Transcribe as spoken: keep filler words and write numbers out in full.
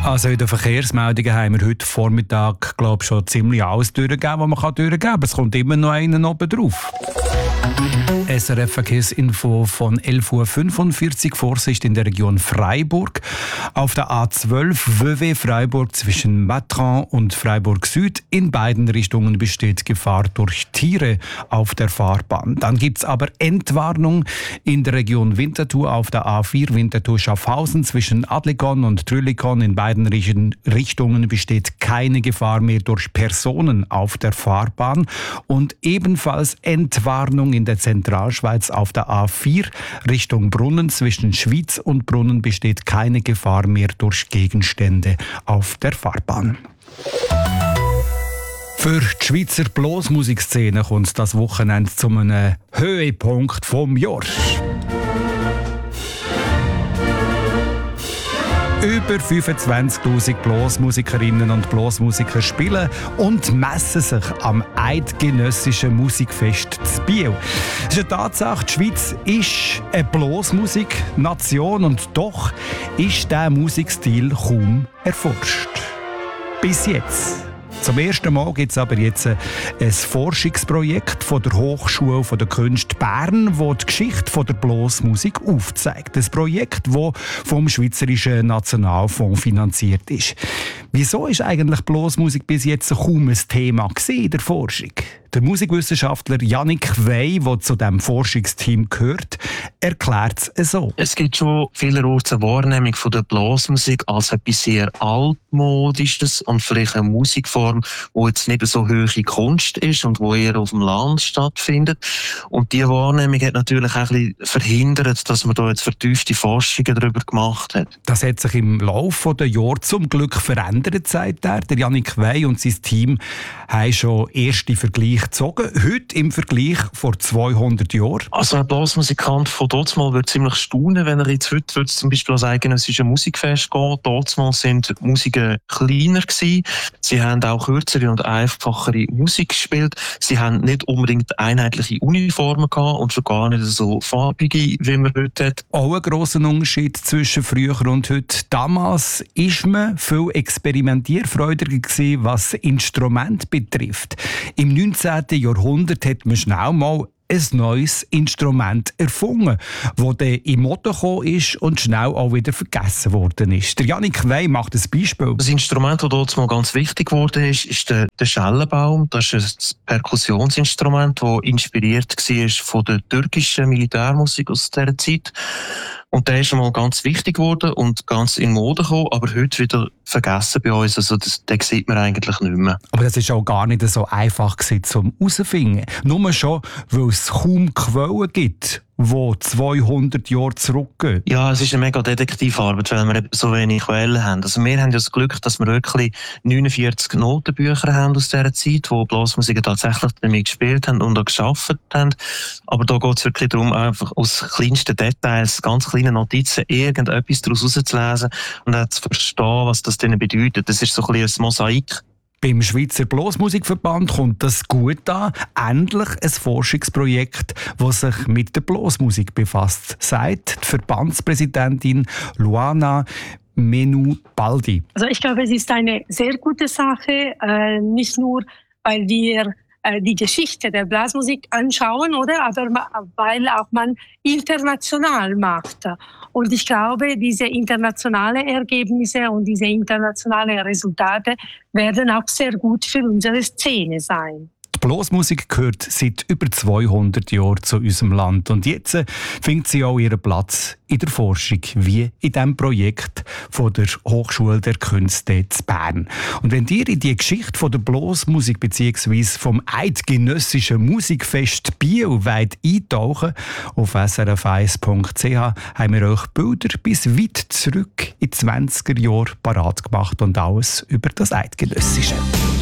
Also in den Verkehrsmeldungen haben wir heute Vormittag glaub, schon ziemlich alles durchgegeben, was man kann durchgeben kann. Aber es kommt immer noch einen oben drauf. S R F-Verkehrsinfo von elf Uhr fünfundvierzig, Vorsicht in der Region Freiburg. Auf der A zwölf Vevey Freiburg zwischen Matran und Freiburg Süd. In beiden Richtungen besteht Gefahr durch Tiere auf der Fahrbahn. Dann gibt es aber Entwarnung in der Region Winterthur auf der A vier Winterthur-Schaffhausen zwischen Adlikon und Trüllikon. In beiden Richtungen besteht keine Gefahr mehr durch Personen auf der Fahrbahn. Und ebenfalls Entwarnung in der Zentralschweiz auf der A vier Richtung Brunnen. Zwischen Schwyz und Brunnen besteht keine Gefahr mehr durch Gegenstände auf der Fahrbahn. Für die Schweizer Blasmusikszene kommt es das Wochenende zu einem Höhepunkt vom Jahr. Über fünfundzwanzigtausend Blasmusikerinnen und Blasmusiker spielen und messen sich am Eidgenössischen Musikfest zu Biel. Das ist eine Tatsache, die Schweiz ist eine Blasmusiknation und doch ist dieser Musikstil kaum erforscht. Bis jetzt. Zum ersten Mal gibt es aber jetzt ein Forschungsprojekt von der Hochschule der Künste Bern, das die Geschichte der Blasmusik aufzeigt. Ein Projekt, das vom Schweizerischen Nationalfonds finanziert ist. Wieso ist eigentlich Blasmusik bis jetzt kaum ein Thema in der Forschung? Der Musikwissenschaftler Yannick Wey, der zu diesem Forschungsteam gehört, erklärt es so. Es gibt schon vielerorts eine Wahrnehmung von der Blasmusik als etwas sehr altmodisches und vielleicht eine Musikform, die jetzt nicht so hohe Kunst ist und die eher auf dem Land stattfindet. Und diese Wahrnehmung hat natürlich auch ein bisschen verhindert, dass man da jetzt vertiefte Forschungen darüber gemacht hat. Das hat sich im Laufe der Jahre zum Glück verändert, sagt er. Der Yannick Wey und sein Team haben schon erste Vergleiche gezogen. Heute im Vergleich vor zweihundert Jahren. Also ein Blasmusikant von damals würde ziemlich staunen, wenn er jetzt heute würde zum Beispiel als eidgenössisches Musikfest gehen. Damals sind die Musiken kleiner gewesen. Sie haben auch kürzere und einfachere Musik gespielt. Sie haben nicht unbedingt einheitliche Uniformen gehabt und schon gar nicht so farbige, wie man heute hat. Auch ein grosser Unterschied zwischen früher und heute. Damals war man viel experimentierfreudiger gewesen, was Instrument betrifft. Im neunzehnten Jahrhundert hat man schnell mal ein neues Instrument erfunden, das dann in Mode gekommen ist und schnell auch wieder vergessen worden ist. Der Yannick Wey macht ein Beispiel. Das Instrument, das dort mal ganz wichtig geworden ist, ist der, der Schellenbaum. Das ist ein Perkussionsinstrument, das inspiriert war von der türkischen Militärmusik aus dieser Zeit. Und der ist einmal ganz wichtig geworden und ganz in Mode gekommen, aber heute wieder vergessen bei uns. Also das, den sieht man eigentlich nicht mehr. Aber das war auch gar nicht so einfach zum herauszufinden. Nur schon, weil es kaum Quellen gibt, die zweihundert Jahre zurückgehen. Ja, es ist eine mega Detektivarbeit, weil wir so wenig Quellen haben. Also wir haben ja das Glück, dass wir wirklich neunundvierzig Notenbücher haben aus dieser Zeit, wo Blasmusiker tatsächlich damit gespielt haben und auch gearbeitet haben. Aber da geht es wirklich darum, einfach aus kleinsten Details, ganz kleinen Notizen, irgendetwas daraus herauszulesen und dann zu verstehen, was das denn bedeutet. Das ist so ein bisschen ein Mosaik. Beim Schweizer Blasmusikverband kommt das gut an. Endlich ein Forschungsprojekt, das sich mit der Blasmusik befasst, sagt die Verbandspräsidentin Luana Menubaldi. Also ich glaube, es ist eine sehr gute Sache, äh, nicht nur, weil wir äh, die Geschichte der Blasmusik anschauen, oder, aber weil auch man international macht. Und ich glaube, diese internationalen Ergebnisse und diese internationalen Resultate werden auch sehr gut für unsere Szene sein. Die Blasmusik gehört seit über zweihundert Jahren zu unserem Land. Und jetzt findet sie auch ihren Platz in der Forschung, wie in diesem Projekt von der Hochschule der Künste zu Bern. Und wenn ihr in die Geschichte von der Blasmusik bzw. vom Eidgenössischen Musikfest Biel wollt eintauchen, auf s r f eins punkt c h haben wir euch Bilder bis weit zurück in die zwanziger Jahre parat gemacht und alles über das Eidgenössische.